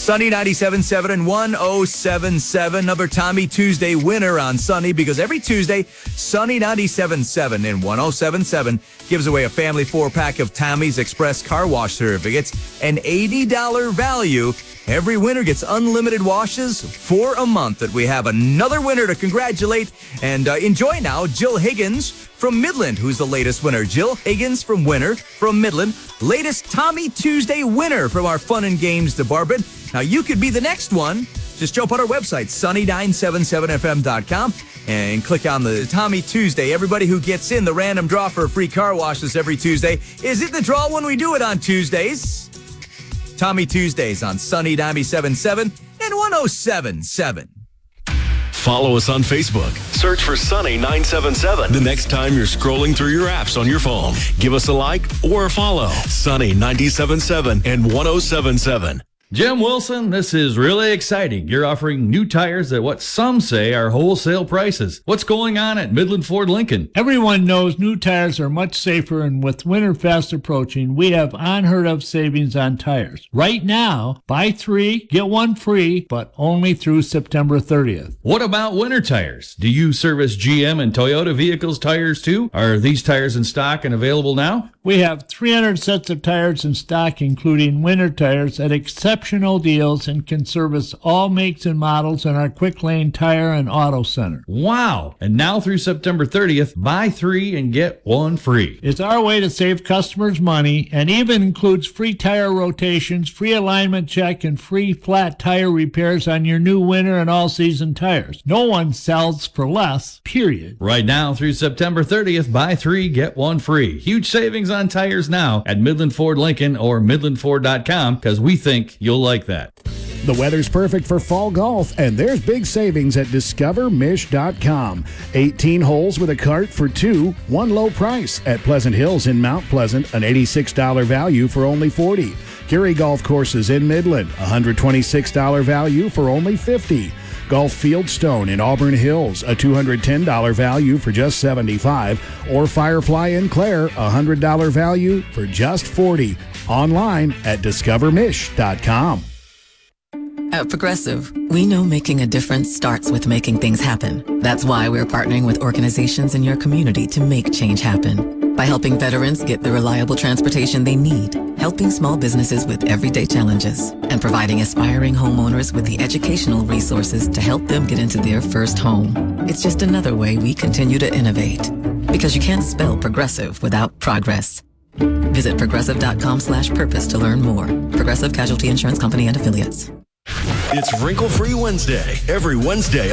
Sunny 97.7 and 107.7. Another Tommy Tuesday winner on Sunny, because every Tuesday, Sunny 97.7 and 107.7 gives away a family 4-pack of Tommy's Express Car Wash certificates, an $80 value. Every winner gets unlimited washes for a month. And we have another winner to congratulate. And enjoy now Jill Higgins from Midland, who's the latest winner. Jill Higgins from Midland, latest Tommy Tuesday winner from our Fun and Games department. Now, you could be the next one. Just jump on our website, sunny977fm.com, and click on the Tommy Tuesday. Everybody who gets in the random draw for a free car wash this every Tuesday is in the draw when we do it on Tuesdays. Tommy Tuesdays on Sunny 97.7 and 107.7. Follow us on Facebook. Search for Sunny 977. The next time you're scrolling through your apps on your phone, give us a like or a follow. Sunny 97.7 and 107.7. Jim Wilson, this is really exciting. You're offering new tires at what some say are wholesale prices. What's going on at Midland Ford Lincoln? Everyone knows new tires are much safer, and with winter fast approaching, we have unheard of savings on tires. Right now, buy 3, get 1 free, but only through September 30th. What about winter tires? Do you service GM and Toyota vehicles tires too? Are these tires in stock and available now? We have 300 sets of tires in stock, including winter tires, at exceptional deals, and can service all makes and models in our Quick Lane Tire and Auto Center. Wow! And now through September 30th, buy 3 and get 1 free. It's our way to save customers money, and even includes free tire rotations, free alignment check, and free flat tire repairs on your new winter and all-season tires. No one sells for less, period. Right now through September 30th, buy 3, get 1 free. Huge savings on tires now at Midland Ford Lincoln or midlandford.com, because we think you'll like that. The weather's perfect for fall golf, and there's big savings at discovermish.com. 18 holes with a cart for 2, 1 low price at Pleasant Hills in Mount Pleasant, an $86 value for only $40. Curie Golf Courses in Midland, $126 value for only $50. Golf Fieldstone in Auburn Hills, a $210 value for just $75, or Firefly in Clare, $100 value for just $40. Online at discovermish.com. At Progressive, we know making a difference starts with making things happen. That's why we're partnering with organizations in your community to make change happen. By helping veterans get the reliable transportation they need, helping small businesses with everyday challenges, and providing aspiring homeowners with the educational resources to help them get into their first home. It's just another way we continue to innovate. Because you can't spell progressive without progress. Visit progressive.com/purpose to learn more. Progressive Casualty Insurance Company and Affiliates. It's Wrinkle-Free Wednesday. Every Wednesday